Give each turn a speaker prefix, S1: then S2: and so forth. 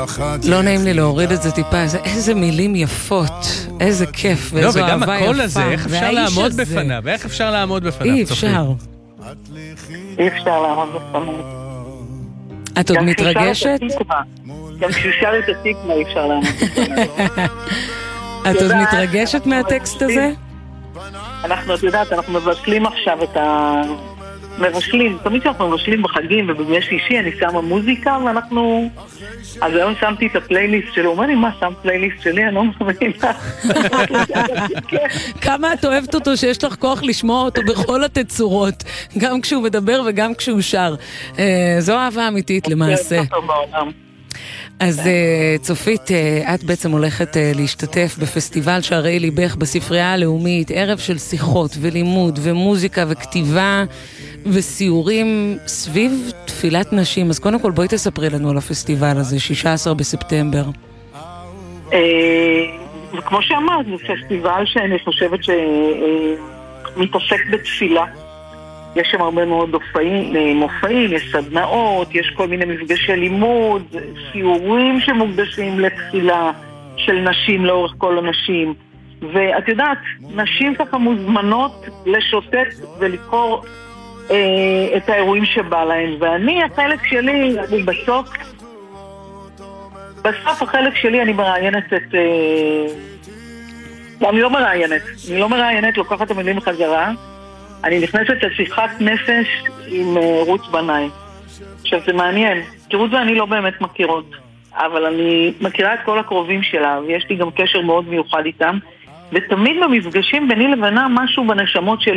S1: לא נעים לי להוריד את זה טיפה, איזה מילים יפות, איזה כיף, ואיזו אהבה יפה.
S2: וגם הקול הזה, איך אפשר לעמוד בפניו? ואיך אפשר לעמוד בפניו?
S1: אי אפשר.
S3: אי אפשר לעמוד בפניו.
S1: את עוד מתרגשת?
S3: גם כששר את התקווה אי אפשר לעמוד בפניו.
S1: את עוד מתרגשת מהטקסט הזה?
S3: אנחנו, את יודעת, אנחנו מבשלים עכשיו את מבשלים, תמיד שאנחנו מבשלים בחגים ובימי שישי אני שמה מוזיקה ואנחנו... אז היום שמתי את הפלייליסט שלו, הוא אומר לי, מה, שם פלייליסט שלי? אני לא מבינה.
S1: כמה את אוהבת אותו שיש לך כוח לשמוע אותו בכל התצורות, גם כשהוא מדבר וגם כשהוא שר. זו אהבה אמיתית למעשה. אז צופית, את בעצם הולכת להשתתף בפסטיבל שערי ליבך בספרייה הלאומית, ערב של שיחות ולימוד ומוזיקה וכתיבה וסיורים סביב תפילת נשים. אז קודם כל בואי תספרי לנו על הפסטיבל הזה, 16 בספטמבר.
S3: וכמו שאמרת, זה פסטיבל שאני חושבת שמתעסק בתפילה. יש שם הרבה מאוד מופעים, יש סדנאות, יש כל מיני מפגשי לימוד, סיורים שמוקדשים לתפילה של נשים לאורך כל הנשים. ואת יודעת, נשים ככה מוזמנות לשוטט ולקרוא את האירועים שבא להם. ואני, החלק שלי, בסוף החלק שלי אני מראיינת את... אני לא מראיינת, לוקחת את המילים בחזרה. אני נכנסת לשיחת נפש עם רות בנאי. עכשיו זה מעניין, כי רות ואני לא באמת מכירות, אבל אני מכירה את כל הקרובים שלה, ויש לי גם קשר מאוד מיוחד איתם, ותמיד במפגשים ביני לבינה משהו בנשמות שלי